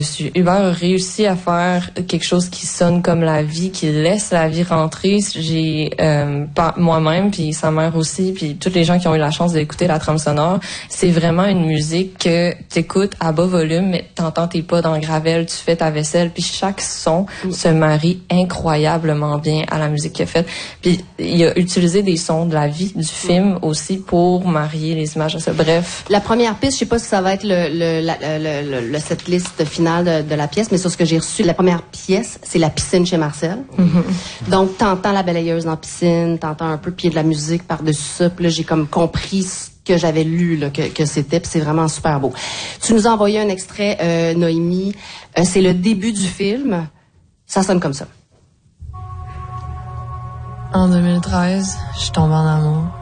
Hubert a réussi à faire quelque chose qui sonne comme la vie, qui laisse la vie rentrer. J'ai moi-même, puis sa mère aussi, puis tous les gens qui ont eu la chance d'écouter la trame sonore, c'est vraiment une musique que t'écoutes à bas volume, mais t'entends tes pas dans le gravel, tu fais ta vaisselle, puis chaque son se marie incroyablement bien à la musique qu'il a faite. Puis il a utilisé des sons de la vie du film aussi pour marier les images à ça. Bref. La première piste, je sais pas si ça va être le setlist finale de la pièce, mais sur ce que j'ai reçu, la première pièce, c'est la piscine chez Marcel. Donc, t'entends la balayeuse dans la piscine, t'entends un peu, puis il y a de la musique par-dessus ça. Puis là, j'ai comme compris ce que j'avais lu, là, que c'était, puis c'est vraiment super beau. Tu nous as envoyé un extrait, Noémie. C'est le début du film. Ça sonne comme ça. En 2013, je tombe en amour.